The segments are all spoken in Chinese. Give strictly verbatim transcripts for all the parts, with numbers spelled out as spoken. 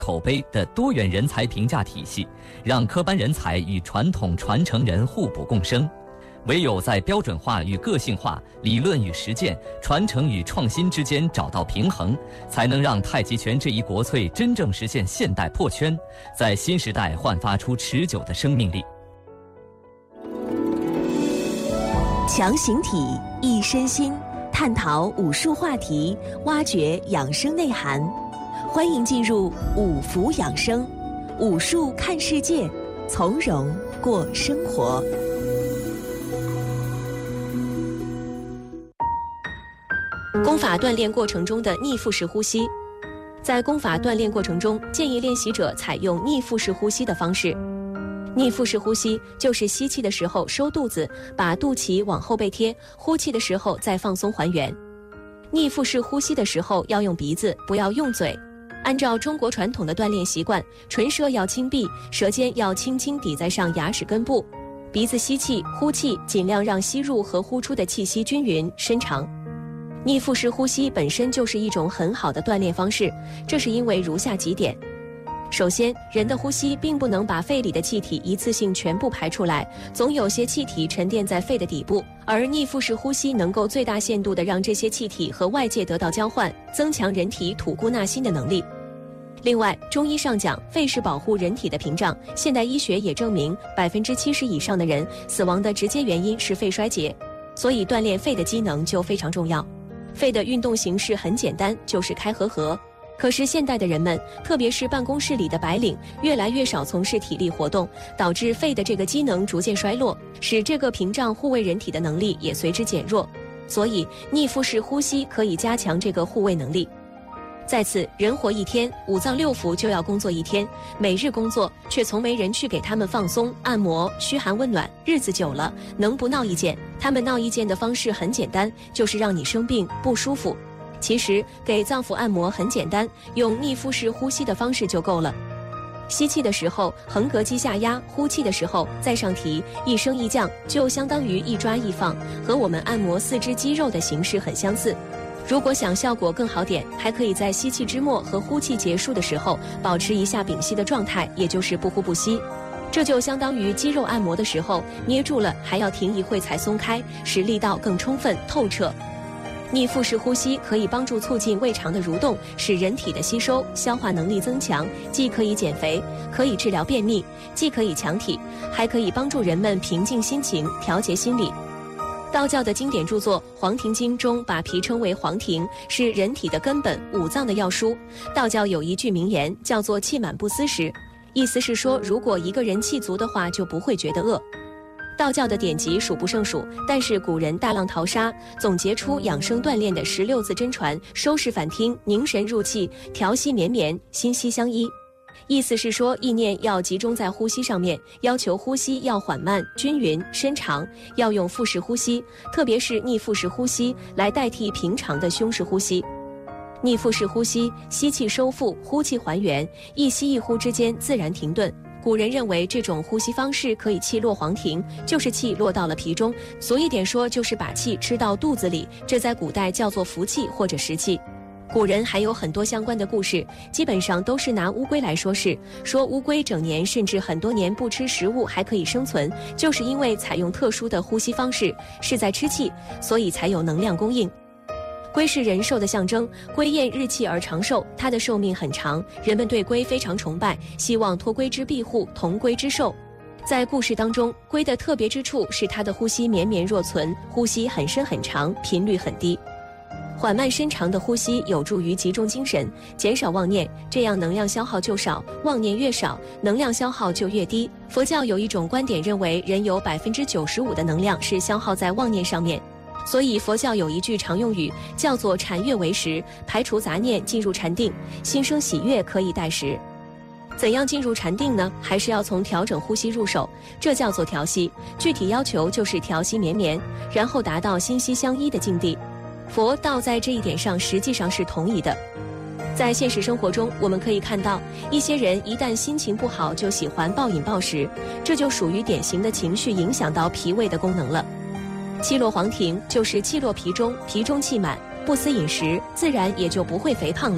口碑的多元人才评价体系，让科班人才与传统传承人互补共生。唯有在标准化与个性化、理论与实践、传承与创新之间找到平衡，才能让太极拳这一国粹真正实现现代破圈，在新时代焕发出持久的生命力。 强形体，益身心，探讨武术话题，挖掘养生内涵。欢迎进入五福养生，武术看世界，从容过生活。 功法锻炼过程中的逆腹式呼吸，在功法锻炼过程中，建议练习者采用逆腹式呼吸的方式。逆腹式呼吸就是吸气的时候收肚子，把肚脐往后背贴，呼气的时候再放松还原。逆腹式呼吸的时候要用鼻子，不要用嘴。按照中国传统的锻炼习惯，唇舌要轻闭，舌尖要轻轻抵在上牙齿根部，鼻子吸气，呼气尽量让吸入和呼出的气息均匀深长。逆腹式呼吸本身就是一种很好的锻炼方式，这是因为如下几点。首先，人的呼吸并不能把肺里的气体一次性全部排出来，总有些气体沉淀在肺的底部，而逆腹式呼吸能够最大限度地让这些气体和外界得到交换，增强人体吐故纳新的能力。另外，中医上讲，肺是保护人体的屏障，现代医学也证明，百分之七十以上的人死亡的直接原因是肺衰竭，所以锻炼肺的机能就非常重要。肺的运动形式很简单，就是开合合。可是现代的人们，特别是办公室里的白领，越来越少从事体力活动，导致肺的这个机能逐渐衰落，使这个屏障护卫人体的能力也随之减弱。所以逆腹式呼吸可以加强这个护卫能力。在此，人活一天，五脏六腑就要工作一天，每日工作却从没人去给他们放松、按摩、嘘寒问暖，日子久了，能不闹意见？他们闹意见的方式很简单，就是让你生病不舒服。其实给脏腑按摩很简单，用逆腹式呼吸的方式就够了。吸气的时候横膈肌下压，呼气的时候再上提，一升一降，就相当于一抓一放，和我们按摩四肢肌肉的形式很相似。如果想效果更好点，还可以在吸气之末和呼气结束的时候保持一下屏息的状态，也就是不呼不吸。这就相当于肌肉按摩的时候捏住了还要停一会才松开，使力道更充分透彻。逆腹式呼吸可以帮助促进胃肠的蠕动，使人体的吸收消化能力增强，既可以减肥，可以治疗便秘，既可以强体，还可以帮助人们平静心情，调节心理。道教的经典著作《黄庭经》中把脾称为黄庭，是人体的根本，五脏的要枢。道教有一句名言叫做气满不思食，意思是说，如果一个人气足的话，就不会觉得饿。道教的典籍数不胜数，但是古人大浪淘沙，总结出养生锻炼的十六字真传：收视反听，凝神入气，调息绵绵，心息相依。意思是说，意念要集中在呼吸上面，要求呼吸要缓慢、均匀、深长，要用腹式呼吸，特别是逆腹式呼吸来代替平常的胸式呼吸。逆腹式呼吸，吸气收腹，呼气还原，一吸一呼之间自然停顿。古人认为这种呼吸方式可以气落黄庭，就是气落到了脾中，俗一点说就是把气吃到肚子里，这在古代叫做服气或者食气。古人还有很多相关的故事，基本上都是拿乌龟来说事，说乌龟整年甚至很多年不吃食物还可以生存，就是因为采用特殊的呼吸方式，是在吃气，所以才有能量供应。龟是人寿的象征，龟宴日气而长寿，它的寿命很长，人们对龟非常崇拜，希望托龟之庇护，同龟之寿。在故事当中，龟的特别之处是它的呼吸绵绵若存，呼吸很深很长，频率很低。缓慢深长的呼吸有助于集中精神，减少妄念，这样能量消耗就少，妄念越少，能量消耗就越低。佛教有一种观点认为，人有 百分之九十五 的能量是消耗在妄念上面，所以佛教有一句常用语叫做禅悦为食，排除杂念，进入禅定，心生喜悦可以待食。怎样进入禅定呢？还是要从调整呼吸入手，这叫做调息，具体要求就是调息绵绵，然后达到心息相依的境地。佛道在这一点上实际上是同意的。在现实生活中，我们可以看到一些人一旦心情不好就喜欢暴饮暴食，这就属于典型的情绪影响到脾胃的功能了。气落黄庭就是气落脾中，脾中气满，不思饮食，自然也就不会肥胖了。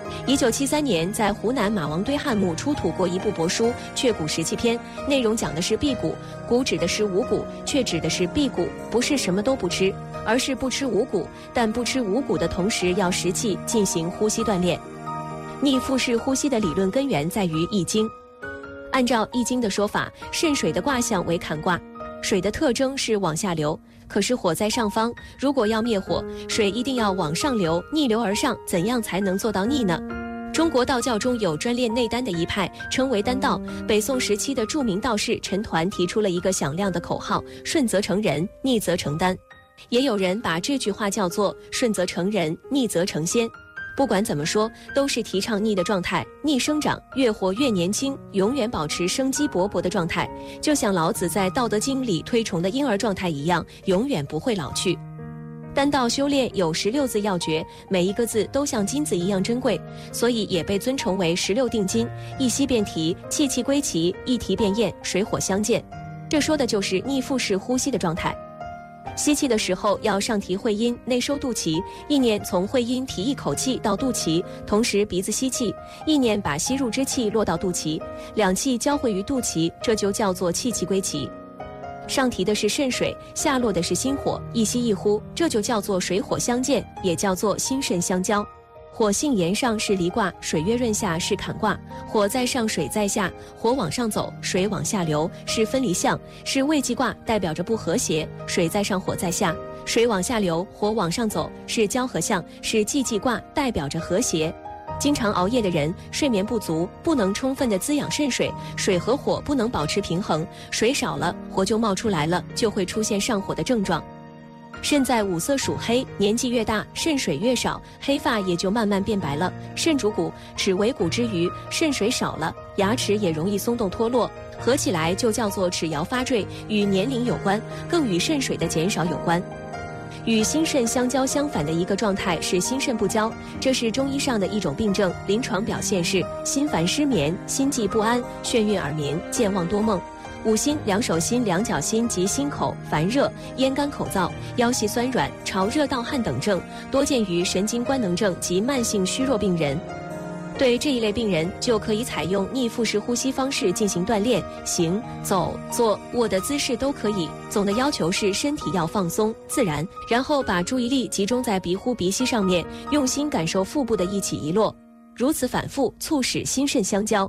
一九七三年，在湖南马王堆汉墓出土过一部帛书《雀骨石器篇》，内容讲的是辟谷，谷指的是五谷，却指的是辟谷，不是什么都不吃，而是不吃五谷，但不吃五谷的同时要食气，进行呼吸锻炼。逆腹式呼吸的理论根源在于《易经》。按照《易经》的说法，肾水的卦象为坎卦，水的特征是往下流。可是火在上方，如果要灭火，水一定要往上流，逆流而上，怎样才能做到逆呢？中国道教中有专练内丹的一派，称为丹道。北宋时期的著名道士陈抟提出了一个响亮的口号：顺则成人，逆则成丹。也有人把这句话叫做顺则成人，逆则成仙。不管怎么说，都是提倡逆的状态，逆生长，越活越年轻，永远保持生机勃勃的状态，就像老子在《道德经》里推崇的婴儿状态一样，永远不会老去。丹道修炼有十六字要诀，每一个字都像金子一样珍贵，所以也被尊崇为十六定金，一吸便提，气气归齐，一提便咽，水火相间。这说的就是逆腹式呼吸的状态。吸气的时候要上提会阴，内收肚脐，意念从会阴提一口气到肚脐，同时鼻子吸气，意念把吸入之气落到肚脐，两气交汇于肚脐，这就叫做气气归齐。上提的是肾水，下落的是心火，一吸一呼，这就叫做水火相间，也叫做心肾相交。火性炎上是离卦，水月润下是坎卦，火在上，水在下，火往上走，水往下流，是分离象，是未济卦，代表着不和谐，水在上，火在下，水往下流，火往上走，是交合象，是济济卦，代表着和谐。经常熬夜的人，睡眠不足，不能充分的滋养肾水，水和火不能保持平衡，水少了，火就冒出来了，就会出现上火的症状。肾在五色属黑，年纪越大，肾水越少，黑发也就慢慢变白了。肾主骨，齿为骨之余，肾水少了，牙齿也容易松动脱落，合起来就叫做齿摇发坠，与年龄有关，更与肾水的减少有关。与心肾相交相反的一个状态是心肾不交，这是中医上的一种病症，临床表现是心烦失眠、心悸不安、眩晕耳鸣、健忘多梦。五心、两手心、两脚心及心口烦热、咽干口燥、腰膝酸软、潮热盗汗等症，多见于神经官能症及慢性虚弱病人。对这一类病人，就可以采用逆腹式呼吸方式进行锻炼，行、走、坐、卧的姿势都可以。总的要求是身体要放松、自然，然后把注意力集中在鼻呼鼻吸上面，用心感受腹部的一起一落，如此反复，促使心肾相交。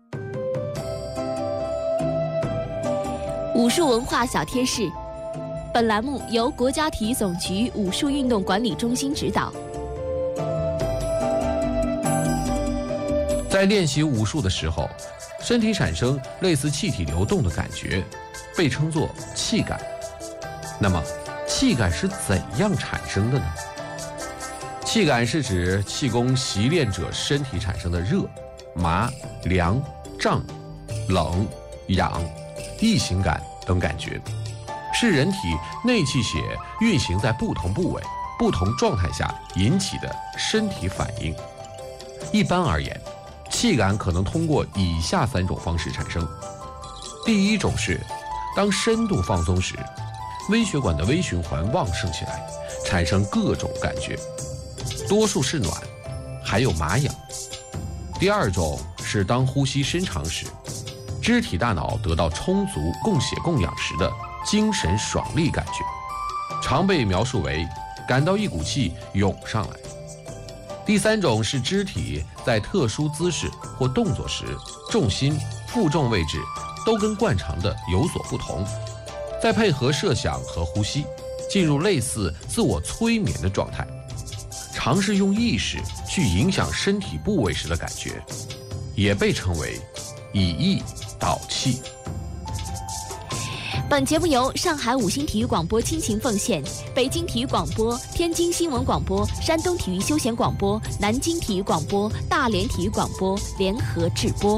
武术文化小贴士，本栏目由国家体育总局武术运动管理中心指导。 在练习武术的时候，身体产生类似气体流动的感觉，被称作气感。那么，气感是怎样产生的呢？气感是指气功习练者身体产生的热、麻、凉、胀、冷、痒、异形感等感觉，是人体内气血运行在不同部位、不同状态下引起的身体反应。一般而言，气感可能通过以下三种方式产生。第一种是，当深度放松时，微血管的微循环旺盛起来，产生各种感觉，多数是暖，还有麻痒。第二种是当呼吸深长时，肢体大脑得到充足供血供氧时的精神爽利感觉，常被描述为感到一股气涌上来。第三种是肢体在特殊姿势或动作时，重心、负重位置都跟惯常的有所不同，再配合设想和呼吸，进入类似自我催眠的状态，尝试用意识去影响身体部位时的感觉，也被称为以意导气。 本节目由上海五星体育广播倾情奉献，北京体育广播、天津新闻广播、山东体育休闲广播、南京体育广播、大连体育广播联合制播。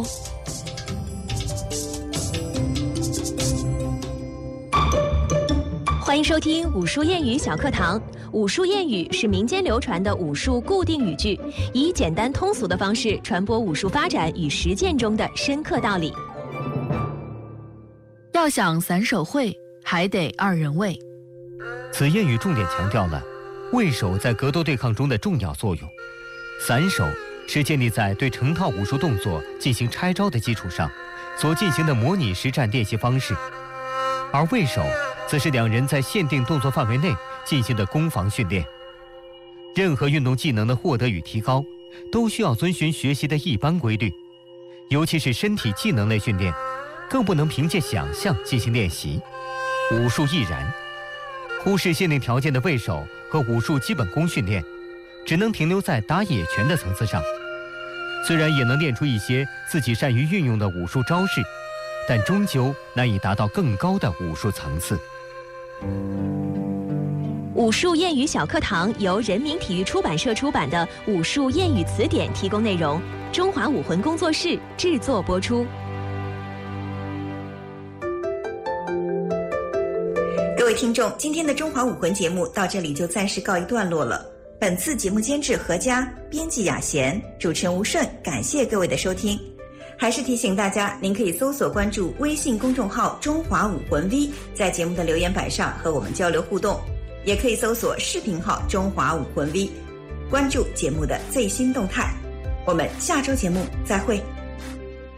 欢迎收听武术谚语小课堂。武术谚语是民间流传的武术固定语句，以简单通俗的方式传播武术发展与实践中的深刻道理。 要想散手会，还得二人位。 此谚语重点强调了位手在格斗对抗中的重要作用。散手是建立在对成套武术动作进行拆招的基础上所进行的模拟实战练习方式，而位手则是两人在限定动作范围内进行的攻防训练。任何运动技能的获得与提高，都需要遵循学习的一般规律，尤其是身体技能类训练，更不能凭借想象进行练习。武术亦然，忽视限定条件的位手和武术基本功训练，只能停留在打野拳的层次上。虽然也能练出一些自己善于运用的武术招式，但终究难以达到更高的武术层次。 武术谚语小课堂由人民体育出版社出版的《武术谚语词典》提供内容，中华武魂工作室制作播出。 各位听众，今天的中华武魂节目到这里就暂时告一段落了。本次节目监制何佳，编辑雅贤，主持人吴顺，感谢各位的收听。还是提醒大家，您可以搜索关注微信公众号中华武魂 V， 在节目的留言板上和我们交流互动，也可以搜索视频号中华武魂 V， 关注节目的最新动态。我们下周节目再会。